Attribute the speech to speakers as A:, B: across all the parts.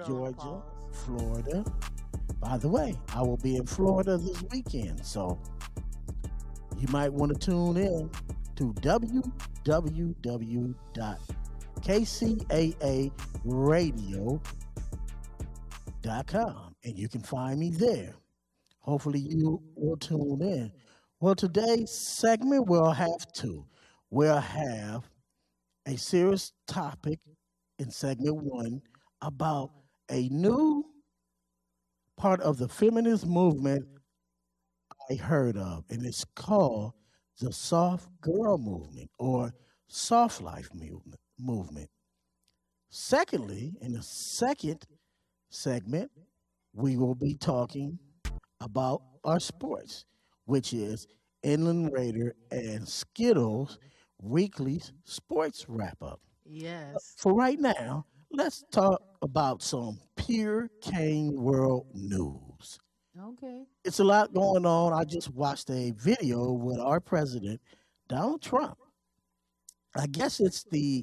A: Georgia,
B: Pause.
A: Florida. By the way, I will be in Florida this weekend, so you might want to tune in to www.kcaaradio.com, and you can find me there. Hopefully, you will tune in. Well, today's segment we'll have two. We'll have a serious topic in segment one about a new part of the feminist movement I heard of, and it's called the soft girl movement or soft life movement. Secondly, in the second segment, we will be talking about our sports, which is Inland Raider and Skittles weekly sports wrap up.
B: Yes.
A: For right now, let's talk about some pure Kane World news.
B: Okay.
A: It's a lot going on. I just watched a video with our president, Donald Trump. I guess it's the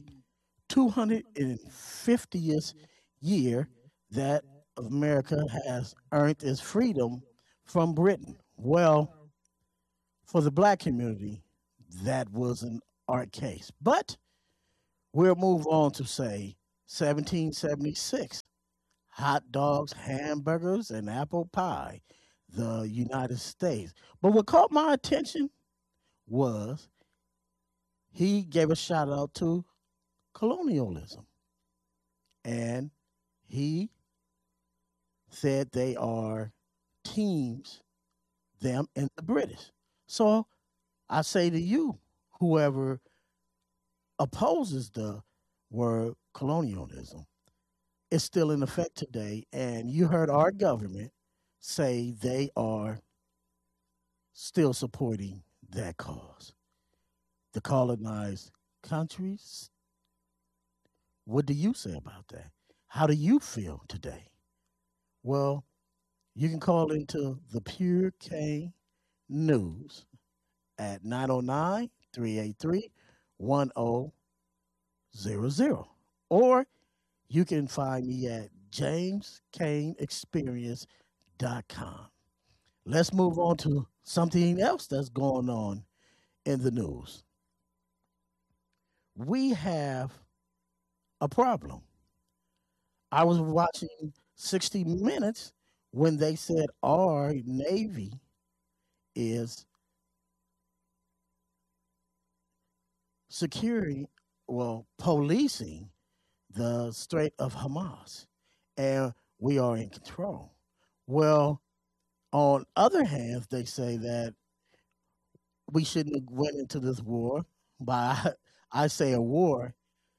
A: 250th year that America has earned its freedom from Britain. Well, for the black community, that wasn't our case. But we'll move on to say 1776 hot dogs, hamburgers, and apple pie, the United States. But what caught my attention was he gave a shout out to colonialism. And he said they are teams, them and the British. So I say to you, whoever opposes the word colonialism, it's still in effect today. And you heard our government say they are still supporting that cause. The colonized countries. What do you say about that? How do you feel today? Well, you can call into the Pure K News at 909 383 1000. Or you can find me at jamescaneexperience.com. Let's move on to something else that's going on in the news. We have a problem. I was watching 60 Minutes when they said our Navy is securing, well, policing the Strait of Hamas, and we are in control. Well, on other hands, they say that we shouldn't have went into this war by, I say a war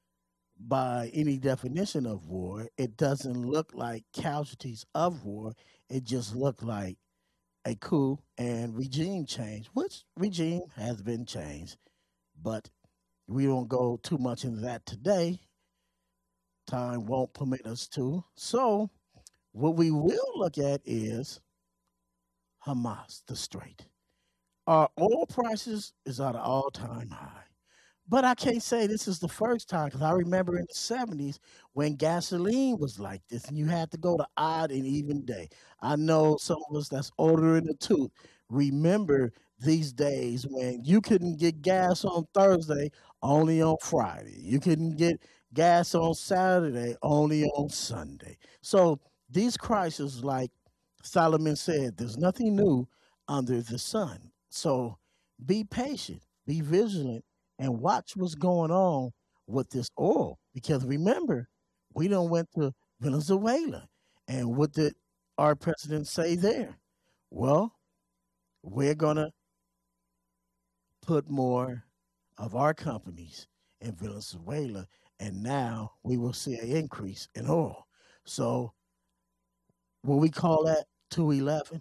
A: by any definition of war. It doesn't look like casualties of war. It just looked like a coup and regime change, which regime has been changed. But we don't go too much into that today. Time won't permit us to. So, what we will look at is Hamas, the Strait. Our oil prices is at an all-time high. But I can't say this is the first time because I remember in the 70s when gasoline was like this and you had to go to odd and even day. I know some of us that's older in the tooth remember these days when you couldn't get gas on Thursday, only on Friday. You couldn't get gas on Saturday, only on Sunday. So these crises, like Solomon said, there's nothing new under the sun. So be patient, be vigilant, and watch what's going on with this oil. Because remember, we don't went to Venezuela, and what did our president say there? Well, we're gonna put more of our companies in Venezuela, and now we will see an increase in oil. So, will we call that 211?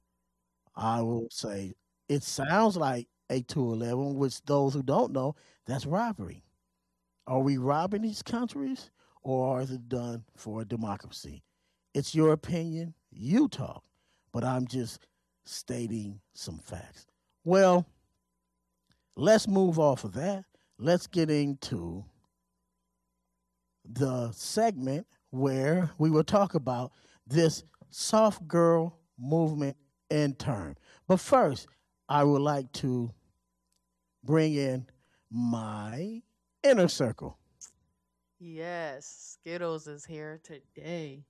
A: I will say it sounds like a 211, which those who don't know, that's robbery. Are we robbing these countries or is it done for democracy? It's your opinion. You talk. But I'm just stating some facts. Well, let's move off of that. Let's get into the segment where we will talk about this soft girl movement and term. But first, I would like to bring in my inner circle.
B: Yes, Skittles is here today.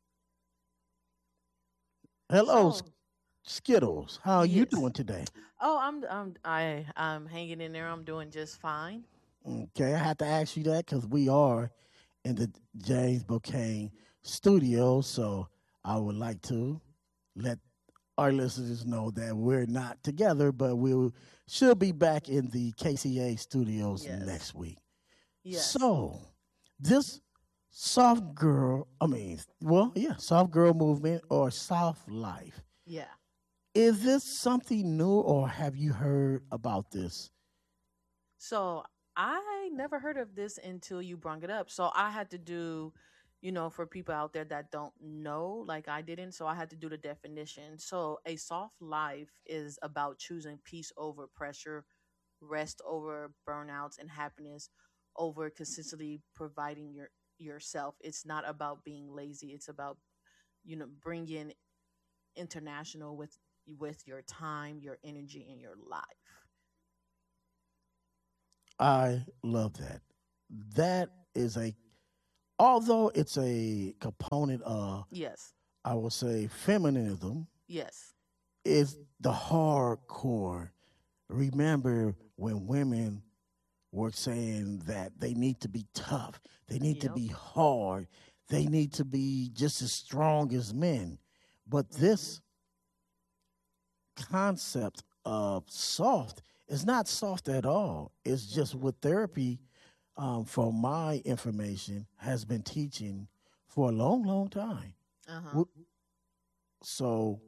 A: Hello,
B: So,
A: Skittles. How are you
B: yes.
A: doing today?
B: Oh, I'm hanging in there. I'm doing just fine.
A: Okay, I have to ask you that because we are in the James Bouquet studio, so I would like to let our listeners know that we're not together, but we should be back in the KCA studios
B: Yes.
A: next week.
B: Yes.
A: So, this soft girl, soft girl movement or soft life,
B: Yeah.
A: is this something new or have you heard about this?
B: So I never heard of this until you brought it up. So I had to do, for people out there that don't know, like I didn't, so I had to do the definition. So a soft life is about choosing peace over pressure, rest over burnouts, and happiness over consistently providing yourself. It's not about being lazy. It's about, bringing international with your time, your energy, and your life.
A: I love that. That is although it's a component of,
B: Yes.
A: I would say, feminism,
B: Yes.
A: is the hardcore. Remember when women were saying that they need to be tough, they need to
B: Yep.
A: be hard, they need to be just as strong as men. But
B: Mhm.
A: this concept of soft is not soft at all. It's just
B: Mhm.
A: what therapy, from my information, has been teaching for a long, long time.
B: Uh-huh.
A: W- So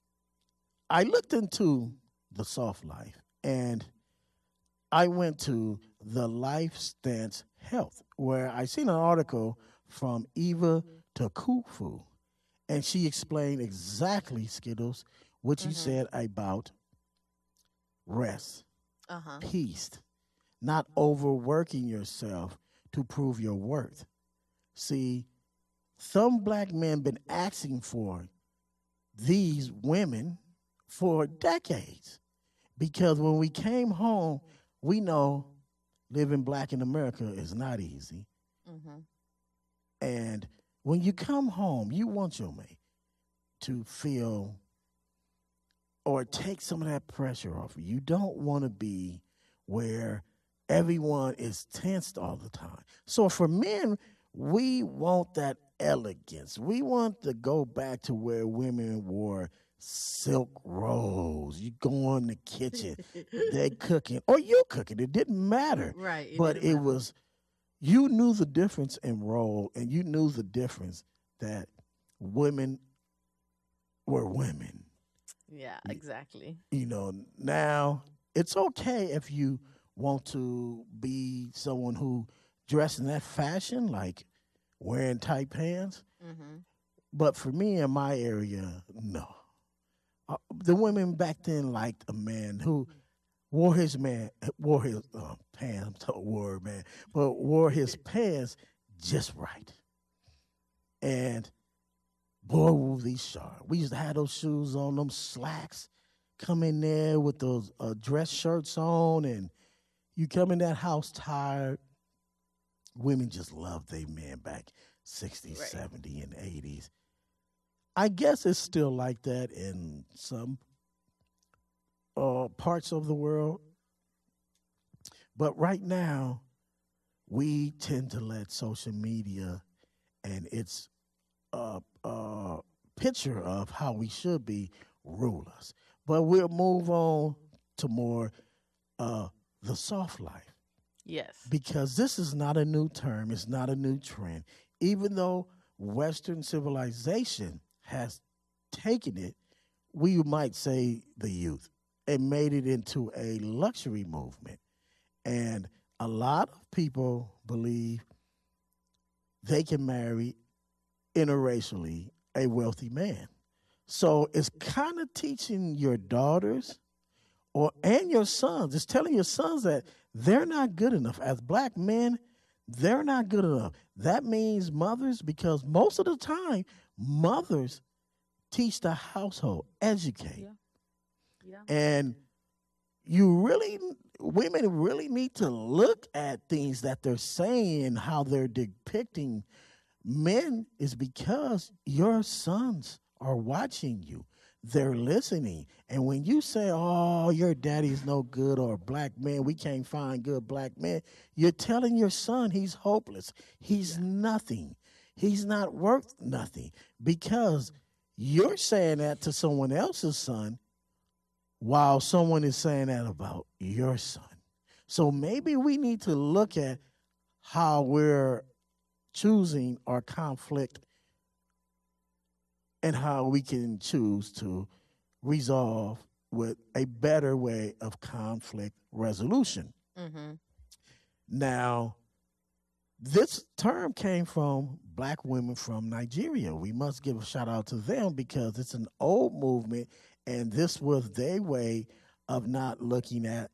A: I looked into the soft life and I went to the Life Stance Health, where I seen an article from Eva Takufu, and she explained exactly, Skittles, what you
B: Mhm.
A: said about rest,
B: Uh-huh.
A: peace, not overworking yourself to prove your worth. See, some black men been asking for these women for decades because when we came home, we know living black in America is not easy.
B: Mhm.
A: And when you come home, you want your mate to feel or take some of that pressure off of you. You don't want to be where everyone is tensed all the time. So for men, we want that elegance. We want to go back to where women wore silk robes. You go in the kitchen, they cooking, or you cooking. It didn't matter.
B: Right. It
A: But
B: didn't
A: it
B: matter.
A: was you knew the difference in role and you knew the difference that women were women.
B: Yeah,
A: Y-
B: exactly.
A: Now it's okay if you want to be someone who dress in that fashion, like wearing tight pants.
B: Mhm.
A: But for me in my area, no. The women back then liked a man who wore his pants. Wore man, but wore his pants just right. And boy, were these sharp. We used to have those shoes on, them slacks. Come in there with those dress shirts on, and you come in that house tired. Women just loved their men back 60s,
B: Right.
A: 70s, and 80s. I guess it's still like that in some parts of the world. But right now, we tend to let social media and its picture of how we should be rule us. But we'll move on to more uh, the soft life
B: Yes.
A: because this is not a new term, it's not a new trend. Even though Western civilization has taken it, we might say the youth, and made it into a luxury movement. And a lot of people believe they can marry interracially a wealthy man. So it's kind of teaching your daughters or and your sons. It's telling your sons that they're not good enough as black men. They're not good enough. That means mothers, because most of the time, mothers teach the household, educate.
B: Yeah. Yeah.
A: And you really, women really need to look at things that they're saying, how they're depicting men, is because your sons are watching you. They're listening. And when you say, oh, your daddy's no good, or black men, we can't find good black men, you're telling your son he's hopeless. He's
B: Yeah.
A: nothing. He's not worth nothing, because you're saying that to someone else's son while someone is saying that about your son. So maybe we need to look at how we're choosing our conflict, and how we can choose to resolve with a better way of conflict resolution.
B: Mm-hmm.
A: Now, this term came from black women from Nigeria. We must give a shout out to them because it's an old movement, and this was their way of not looking at,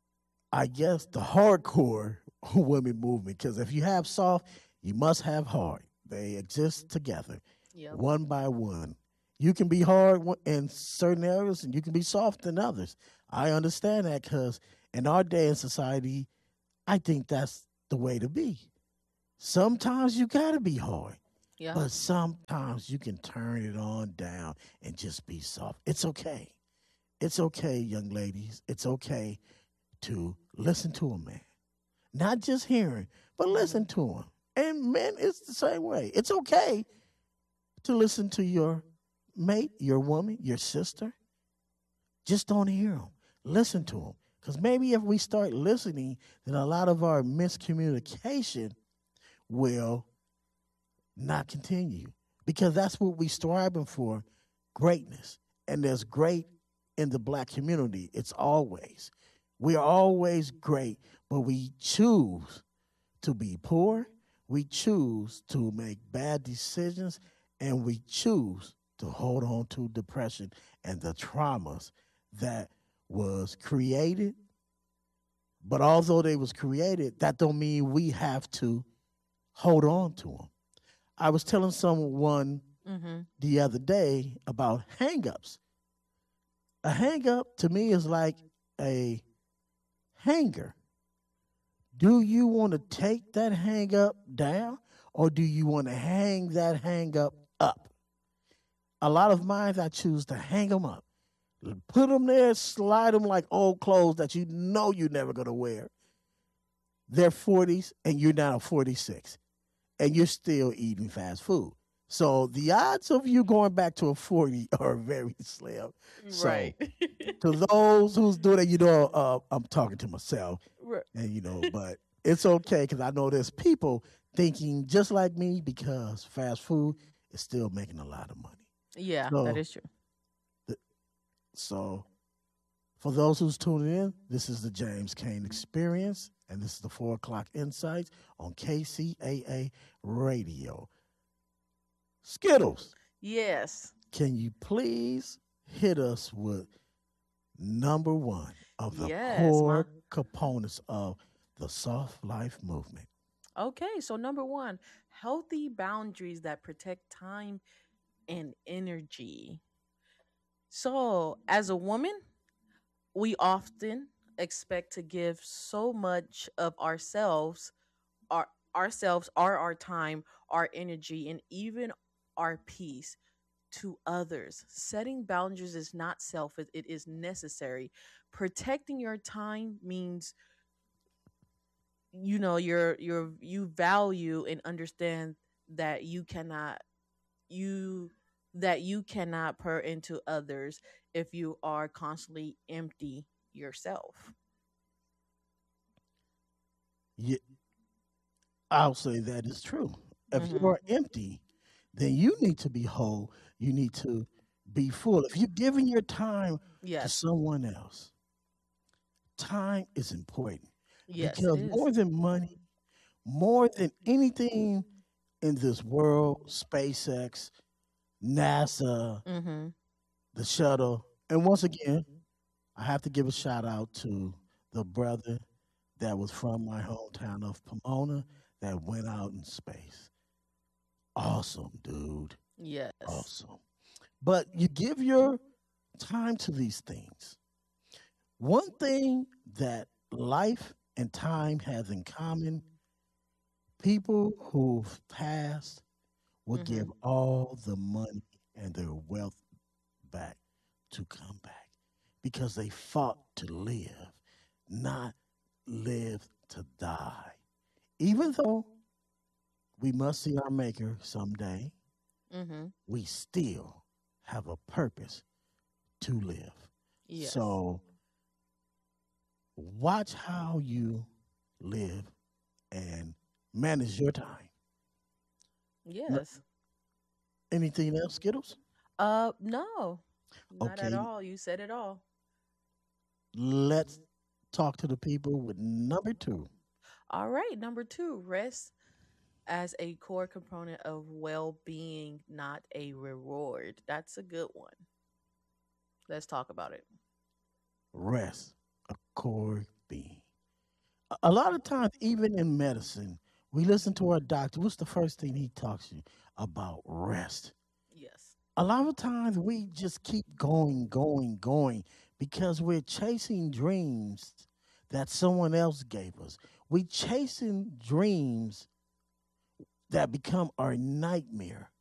A: I guess, the hardcore women movement. Because if you have soft, you must have hard. They exist together,
B: Yep.
A: one by one. You can be hard in certain areas, and you can be soft in others. I understand that, because in our day in society, I think that's the way to be. Sometimes you got to be hard,
B: Yeah.
A: but sometimes you can turn it on down and just be soft. It's okay. It's okay, young ladies. It's okay to listen to a man. Not just hearing, but listen to him. And men, it's the same way. It's okay to listen to your mate, your woman, your sister. Just don't hear them. Listen to them. Because maybe if we start listening, then a lot of our miscommunication will not continue. Because that's what we're striving for, greatness. And there's great in the black community. It's always. We are always great, but we choose to be poor. We choose to make bad decisions, and we choose to hold on to depression and the traumas that was created. But although they was created, that don't mean we have to hold on to them. I was telling someone
B: Mm-hmm.
A: the other day about hangups. A hangup to me is like a hanger. Do you want to take that hang up down, or do you want to hang that hang up? A lot of mine, I choose to hang them up. Put them there, slide them like old clothes that you know you're never going to wear. They're 40s, and you're now 46, and you're still eating fast food. So the odds of you going back to a 40 are very slim. So
B: Right.
A: to those who's doing it, I'm talking to myself,
B: Right.
A: and but it's okay, because I know there's people thinking just like me, because fast food is still making a lot of money.
B: Yeah, that
A: So,
B: is true.
A: th- so for those who's tuning in, this is the James Kane Experience, and this is the 4 o'clock Insights on KCAA Radio. Skittles,
B: Yes.
A: can you please hit us with number one of the
B: Yes,
A: core components of the soft life movement?
B: Okay, so number one, healthy boundaries that protect time and energy. So, as a woman, we often expect to give so much of our ourselves, our time, our energy, and even our peace to others. Setting boundaries is not selfish, it is necessary. Protecting your time means you value and understand that you you cannot pour into others if you are constantly empty yourself.
A: Yeah, I'll say that is true. If you
B: Hmm.
A: are empty, then you need to be whole. You need to be full. If you're giving your time to
B: Yes.
A: someone else, time is important,
B: Yes, it
A: because
B: is.
A: more than money, more than anything in this world, SpaceX, NASA,
B: Mm-hmm.
A: the shuttle, and once again, I have to give a shout out to the brother that was from my hometown of Pomona that went out in space. Awesome, dude.
B: Yes.
A: Awesome. But you give your time to these things. One thing that life and time has in common, people who've passed will
B: Mm-hmm.
A: give all the money and their wealth back to come back because they fought to live, not live to die. Even though we must see our Maker someday,
B: Mm-hmm.
A: we still have a purpose to live.
B: Yes.
A: So watch how you live and manage your time. N-
B: Yes.
A: Anything else, Skittles?
B: No, not at
A: Okay,
B: all. You said it all.
A: let's talk to the people with number two.
B: All right. Number two, rest as a core component of well being, not a reward. That's a good one. Let's talk about it.
A: Rest, a core being. A lot of times, even in medicine, we listen to our doctor. What's the first thing he talks to you about? Rest.
B: Yes.
A: A lot of times we just keep going, going, going because we're chasing dreams that someone else gave us. We chasing dreams that become our nightmare.